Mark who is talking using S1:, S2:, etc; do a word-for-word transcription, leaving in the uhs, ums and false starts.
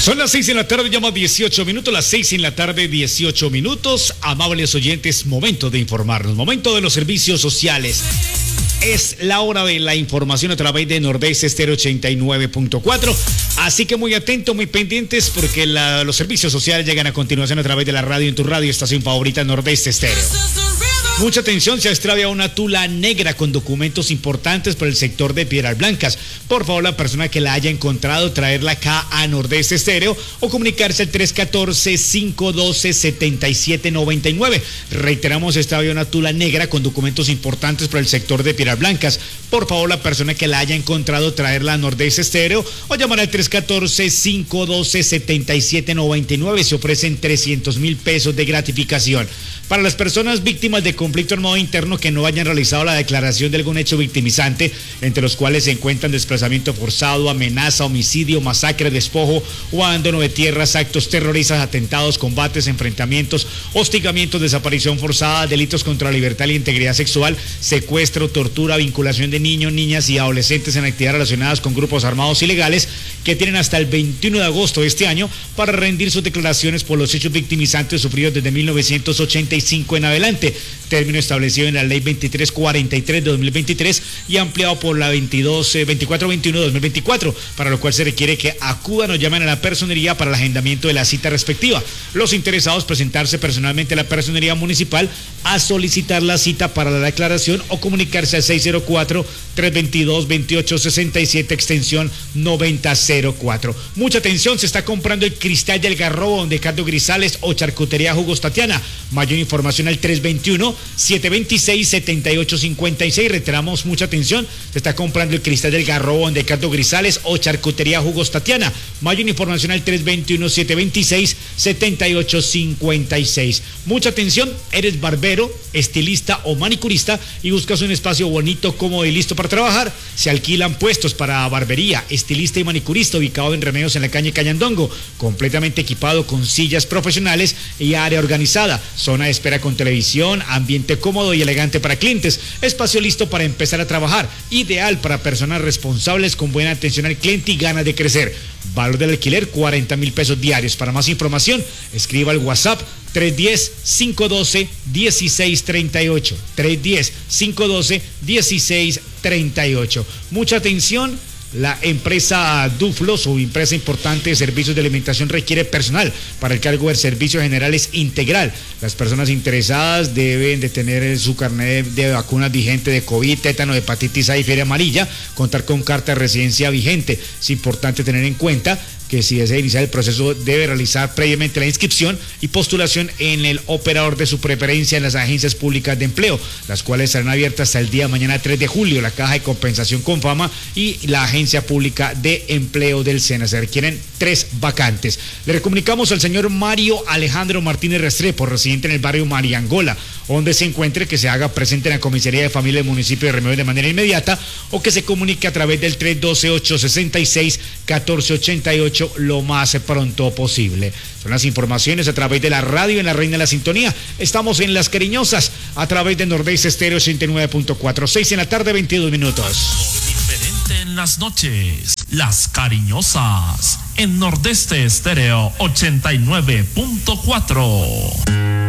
S1: Son las seis en la tarde, llama dieciocho minutos, las seis en la tarde, dieciocho minutos. Amables oyentes, momento de informarnos, momento de los servicios sociales. Es la hora de la información a través de Nordeste Estéreo ochenta y nueve punto cuatro. Así que muy atentos, muy pendientes, porque la, los servicios sociales llegan a continuación a través de la radio en tu radio, estación favorita Nordeste Estéreo. Mucha atención, se extravia una tula negra con documentos importantes por el sector de Piedras Blancas. Por favor, la persona que la haya encontrado, traerla acá a Nordeste Estéreo o comunicarse al tres uno cuatro, cinco uno dos, siete siete nueve nueve. Reiteramos, extravia una tula negra con documentos importantes por el sector de Piedras Blancas. Por favor, la persona que la haya encontrado, traerla a Nordeste Estéreo o llamar al tres uno cuatro, cinco uno dos, siete siete nueve nueve. Se ofrecen trescientos mil pesos de gratificación. Para las personas víctimas de conflicto armado interno que no hayan realizado la declaración de algún hecho victimizante, entre los cuales se encuentran desplazamiento forzado, amenaza, homicidio, masacre, despojo o abandono de tierras, actos terroristas, atentados, combates, enfrentamientos, hostigamientos, desaparición forzada, delitos contra la libertad y la integridad sexual, secuestro, tortura, vinculación de niños, niñas y adolescentes en actividades relacionadas con grupos armados ilegales, que tienen hasta el veintiuno de agosto de este año para rendir sus declaraciones por los hechos victimizantes sufridos desde mil novecientos ochenta y cinco en adelante, término establecido en la ley veintitrés cuarenta y tres de dos mil veintitrés y ampliado por la veintidós, veinticuatro veintiuno de dos mil veinticuatro, para lo cual se requiere que acudan o llamen a la personería para el agendamiento de la cita respectiva. Los interesados presentarse personalmente a la personería municipal a solicitar la cita para la declaración o comunicarse al seis cero cuatro, tres dos dos, veintiocho sesenta y siete extensión noventa cero cuatro. Mucha atención, se está comprando el cristal del Garrobo de Cardo Grisales o Charcutería Jugos Tatiana. Mayor información al tres dos uno, siete dos seis, siete ocho cinco seis. Reiteramos, mucha atención, se está comprando el cristal del Garrobo de Cardo Grisales o Charcutería Jugos Tatiana. Mayor información al tres dos uno, siete dos seis, siete ocho cinco seis. Mucha atención, eres barbero, estilista o manicurista y buscas un espacio bonito, cómodo y listo para trabajar. Se alquilan puestos para barbería, estilista y manicurista, ubicado en Remedios en la calle Cayandongo, completamente equipado con sillas profesionales y área organizada, zona de espera con televisión, ambiente cómodo y elegante para clientes, espacio listo para empezar a trabajar, ideal para personas responsables con buena atención al cliente y ganas de crecer. Valor del alquiler cuarenta mil pesos diarios. Para más información, escriba al WhatsApp tres uno cero, cinco uno dos, uno seis tres ocho, tres uno cero, cinco uno dos, uno seis tres ocho. Mucha atención. La empresa Duflo, su empresa importante de servicios de alimentación, requiere personal para el cargo de servicios generales integral. Las personas interesadas deben de tener su carnet de, de vacunas vigente de COVID, tétano, hepatitis A y fiebre amarilla, contar con carta de residencia vigente. Es importante tener en cuenta que si desea iniciar el proceso debe realizar previamente la inscripción y postulación en el operador de su preferencia en las agencias públicas de empleo, las cuales estarán abiertas hasta el día de mañana tres de julio, la Caja de Compensación Confama y la Agencia Pública de Empleo del SENA. Se requieren tres vacantes. Le comunicamos al señor Mario Alejandro Martínez Restrepo, residente en el barrio Mariangola, donde se encuentre, que se haga presente en la Comisaría de Familia del municipio de Remedios de manera inmediata o que se comunique a través del tres uno dos, ocho seis seis, uno cuatro ocho ocho lo más pronto posible. Son las informaciones a través de la radio en la Reina de la Sintonía. Estamos en Las Cariñosas a través de Nordeste Estéreo ochenta y nueve punto cuatro. seis en la tarde, veintidós minutos.
S2: Diferente en las noches. Las Cariñosas en Nordeste Estéreo ochenta y nueve punto cuatro.